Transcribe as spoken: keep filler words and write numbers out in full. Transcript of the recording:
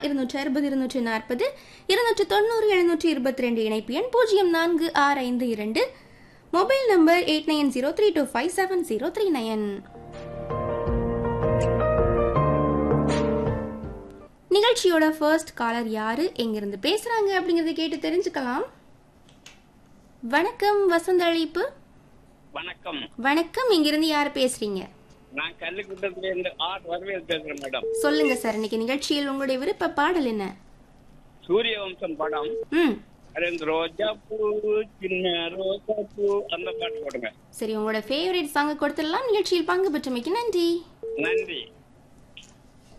இருநூற்று அறுபது இருநூற்று நாற்பது இருநூற்று தொண்ணூறு எழுநூற்று இருபத்தி ரெண்டு இணைப்பு எண் பூஜ்ஜியம் நான்கு ஆறு ஐந்து இரண்டு mobile number eight nine zero three two five seven zero three nine. நிகழ்ச்சியோட ஃபர்ஸ்ட் காலர் யாரு, எங்கிருந்து பேசுறாங்க அப்படிங்கறத கேட்டு தெரிஞ்சுக்கலாம். வணக்கம் வசந்த அழைப்பு. வணக்கம். வணக்கம், இங்கிருந்து யாரு பேசுறீங்க? நான் கள்ளிக்குட்டத்துல இருந்து ஆர் வரவேல் பேசுறேன் மேடம். சொல்லுங்க சார், இன்னைக்கு நிகழ்ச்சியில் உங்களுடைய விருப்ப பாடல் என்ன? சூரிய வம்சம் படம். ம் ரெண்டு ரோஜா பூ சின்ன ரோஜா பூ அந்த பாட்டு போடுங்க. சரி, உங்களோட ஃபேவரட் சாங் கொடுத்துடலாம். நிகழ்ச்சியில் பங்கு பெற்றமைக்கு நன்றி. நன்றி.